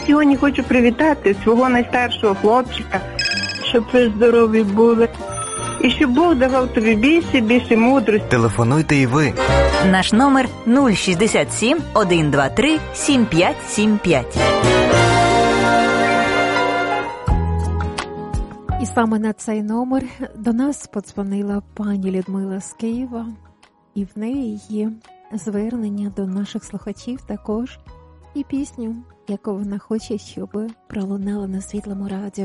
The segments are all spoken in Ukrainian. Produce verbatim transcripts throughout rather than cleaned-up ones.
сьогодні хочу привітати свого найстаршого хлопчика, щоб ви здорові були. І щоб Бог давав тобі більше, більше мудрості. Телефонуйте і ви. Наш номер нуль шістдесят сім, сто двадцять три, сімдесят п'ять сімдесят п'ять. І саме на цей номер до нас подзвонила пані Людмила з Києва. І в неї є звернення до наших слухачів також. І пісню, яку вона хоче, щоб пролунала на Світлому радіо.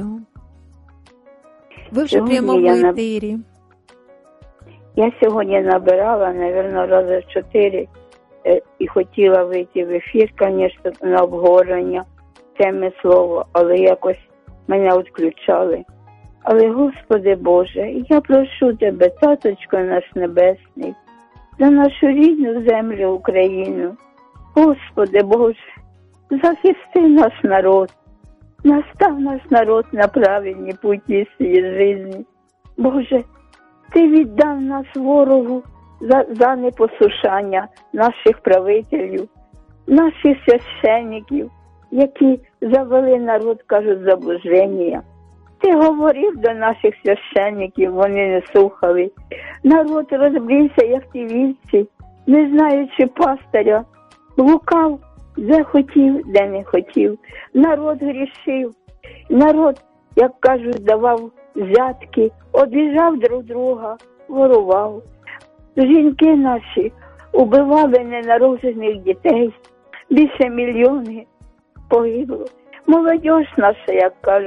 Ви вже прямо в ефірі. Я сьогодні набирала, мабуть, рази чотири і хотіла вийти в ефір, звісно, на обговорення теми слова, але якось мене відключали. Але, Господи Боже, я прошу Тебе, Таточко наш Небесний, за нашу рідну землю Україну. Господи Боже, захисти наш народ, настав наш народ на правильні путі цієї житті. Боже, Ти віддав нас ворогу за, за непослушання наших правителів, наших священників, які завели народ, кажуть, заблуждення. Ти говорив до наших священників, вони не слухали. Народ розбився, як ті вівці, не знаючи пастиря, блукав, де хотів, де не хотів. Народ грішив, народ, як кажуть, давав взятки, обіжав друг друга, ворував. Жінки наші убивали ненароджених дітей, більше мільйони погибло. Молодь наша, як кажуть,